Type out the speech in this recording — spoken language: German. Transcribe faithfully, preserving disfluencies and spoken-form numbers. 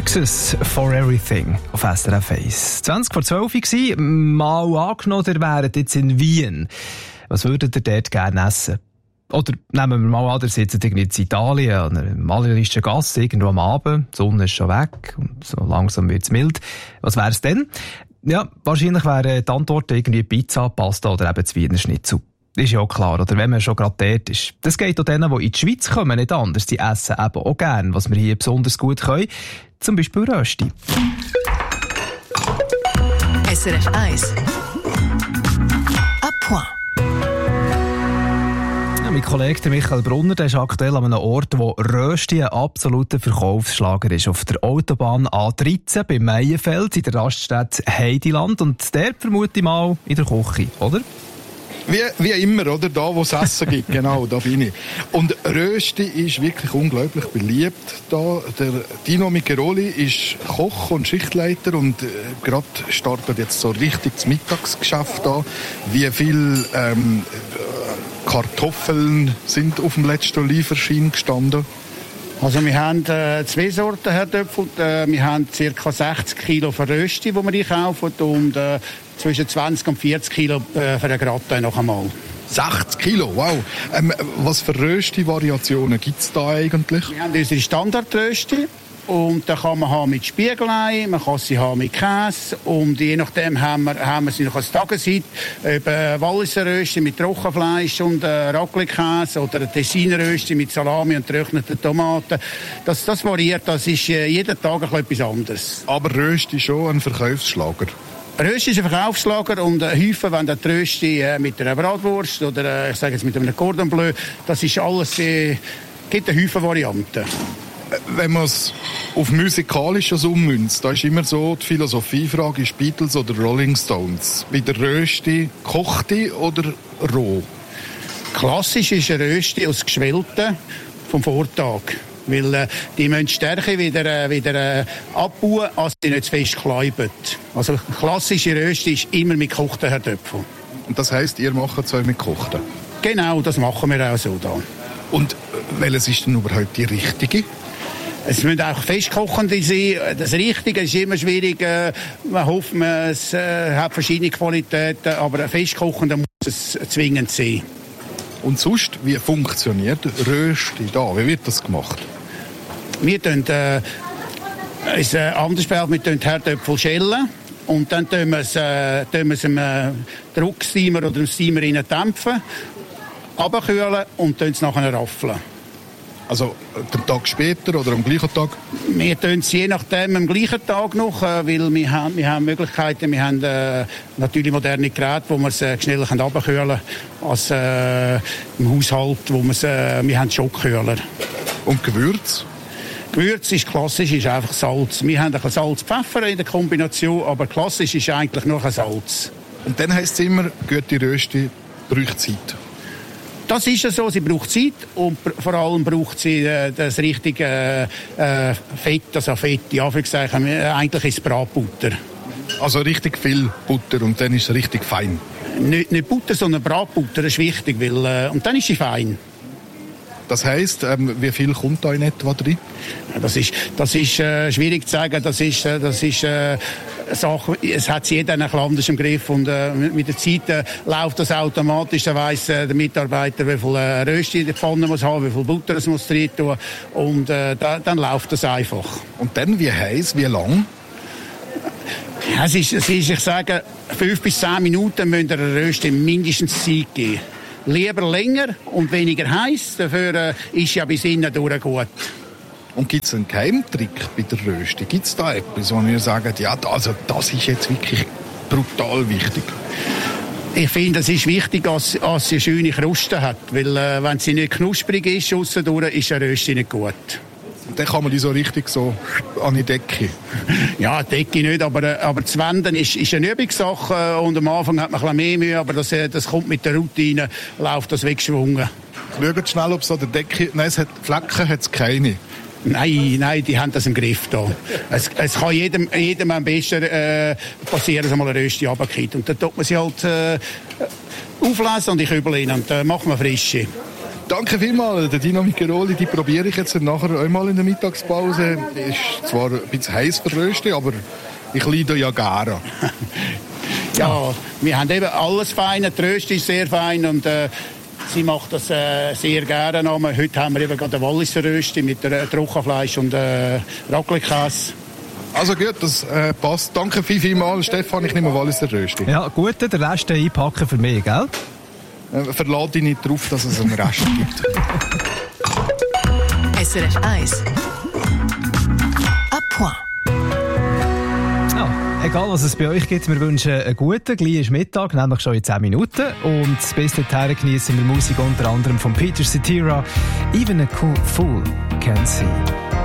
Texas for Everything auf S R F eins. zwanzig vor zwölf war, mal angenommen, ihr wäret jetzt in Wien. Was würdet ihr dort gerne essen? Oder nehmen wir mal an, ihr sitzt irgendwie in Italien, an einer malerischen Gasse, irgendwo am Abend, die Sonne ist schon weg und so langsam wird es mild. Was wäre es denn? Ja, wahrscheinlich wäre die Antwort irgendwie Pizza, Pasta oder eben das Wiener Schnitzel. Ist ja auch klar, oder wenn man schon gerade dort ist. Das geht auch denen, die in die Schweiz kommen, nicht anders. Die essen eben auch gern, was wir hier besonders gut können. Zum Beispiel Rösti. S R F eins. À point. Ja, mein Kollege Michael Brunner, der ist aktuell an einem Ort, wo Rösti ein absoluter Verkaufsschlager ist. Auf der Autobahn A dreizehn bei Meienfeld in der Raststätte Heidiland. Und der vermute ich mal in der Küche, oder? Wie, wie immer, oder? Da, wo es Essen gibt, genau, da bin ich. Und Rösti ist wirklich unglaublich beliebt. Da, der Dino Micheloli ist Koch und Schichtleiter und äh, gerade startet jetzt so richtig das Mittagsgeschäft an. Wie viel ähm, Kartoffeln sind auf dem letzten Lieferschein gestanden? Also wir haben äh, zwei Sorten Herdöpfel. Äh, wir haben ca. sechzig Kilo für Rösti, die wir einkaufen, und äh, zwischen zwanzig und vierzig Kilo äh, für einen Gratin noch einmal. sechzig Kilo, wow. Ähm, was für Rösti-Variationen gibt es da eigentlich? Wir haben unsere Standardrösti. Und da kann man haben mit Spiegelei, man kann sie haben mit Käse, und je nachdem haben wir, haben wir sie noch als Tageszeit, eben Walliser Rösti mit Trockenfleisch und äh, Raclette-Käse oder ein Tessiner Rösti mit Salami und getrockneten Tomaten. Das, das variiert, das ist äh, jeden Tag etwas anderes. Aber Rösti ist schon ein Verkaufsschlager. Rösti ist ein Verkaufsschlager, und äh, häufig, wenn der Rösti äh, mit einer Bratwurst oder äh, ich sage jetzt mit einem Cordon Bleu, das ist alles, äh, gibt eine Häufig Varianten. Wenn man es auf Musikalisches ummünzt, da ist immer so die Philosophiefrage, ist Beatles oder Rolling Stones. Bei der Rösti, kochte oder roh? Klassisch ist ein Rösti aus Geschwellten vom Vortag. Weil äh, die müssen die Stärke wieder, äh, wieder äh, abbauen, als sie nicht zu fest kleiben. Also klassische Rösti ist immer mit gekochten Herdöpfeln. Und das heisst, ihr macht es auch mit gekochten? Genau, das machen wir auch so da. Und welches ist denn überhaupt die richtige? Es müssen auch festkochende sein. Das Richtige ist immer schwierig. Man hofft, es hat verschiedene Qualitäten, aber ein festkochender muss es zwingend sein. Und sonst, wie funktioniert Rösti da? Wie wird das gemacht? Wir tun äh, es äh, anders behalten. Wir tun die Herdöpfel schälen. Und dann tun wir es, äh, tun wir es im äh, Drucksteamer oder im Steamer rein dämpfen, abkühlen und tun es nachher raffeln. Also den Tag später oder am gleichen Tag? Wir tun es je nachdem am gleichen Tag noch, weil wir haben, wir haben Möglichkeiten, wir haben äh, natürlich moderne Geräte, wo wir es äh, schneller abkühlen können als äh, im Haushalt, wo wir es, äh, wir haben Schockkühler. Und Gewürz? Gewürz ist klassisch, ist einfach Salz. Wir haben ein bisschen Salz-Pfeffer in der Kombination, aber klassisch ist eigentlich nur ein Salz. Und dann heisst es immer, gute Rösti braucht Zeit. Das ist ja so, sie braucht Zeit, und vor allem braucht sie äh, das richtige äh, Fett, also Fett, ja, Anführungszeichen, eigentlich ist es Bratbutter. Also richtig viel Butter, und dann ist es richtig fein? Nicht, nicht Butter, sondern Bratbutter, das ist wichtig, weil, äh, und dann ist sie fein. Das heisst, ähm, wie viel kommt da in etwa drin? Das ist, das ist äh, schwierig zu sagen, das ist, äh, das ist äh, Sache, es hat jeder ein bisschen anders im Griff, und äh, mit der Zeit äh, läuft das automatisch, dann weiss äh, der Mitarbeiter, wie viel äh, Rösti in der Pfanne muss haben, wie viel Butter es muss drin tun, und äh, da, dann läuft das einfach. Und dann, wie heiß, wie lang? Ja, es ist, es ist, ich sage, fünf bis zehn Minuten müssen der Rösti mindestens Zeit geben. Lieber länger und weniger heiß, dafür äh, ist ja bis innen durch gut. Und gibt es einen Geheimtrick bei der Rösti? Gibt es da etwas, wo ihr sagt, ja, also das ist jetzt wirklich brutal wichtig? Ich finde, es ist wichtig, dass, dass sie eine schöne Kruste hat, weil äh, wenn sie nicht knusprig ist, aussendurch, ist eine Rösti nicht gut. Und dann kann man die so richtig so an die Decke? Ja, die Decke nicht, aber, aber das Wenden ist, ist eine Übungssache, und am Anfang hat man ein bisschen mehr Mühe, aber das, das kommt mit der Routine, läuft das weggeschwungen. Schaut schnell, ob es an der Decke... Nein, es hat Flecken hat es keine. Nein, nein, die haben das im Griff da. Es, es kann jedem, jedem am besten äh, passieren, dass mal eine Rösti runterkommt. Und dann tut man sie halt äh, auflesen und in Kübel rein, und dann äh, macht man frische. Danke vielmals. Der Dino Micheroli, die probiere ich jetzt nachher einmal in der Mittagspause. Ist zwar ein bisschen heiß verröstet, aber ich leide ja gerne. Ja, wir haben eben alles fein. Die Rösti ist sehr fein und äh, sie macht das äh, sehr gerne. Heute haben wir eben gerade eine Walliser Rösti mit äh, Trockenfleisch und äh, Raclette-Käse. Also gut, das äh, passt. Danke viel, viel mal, Stefan. Ich nehme Walliser Rösti. Ja, gut, den Rest einpacken für mich, gell? Äh, verlade dich nicht darauf, dass es einen Rest gibt. S R F eins. À point. Egal, was es bei euch gibt, wir wünschen einen guten, gleich ist Mittag, nämlich schon in zehn Minuten. Und bis dahin genießen wir Musik unter anderem von Peter Cetera. Even a cool fool can see.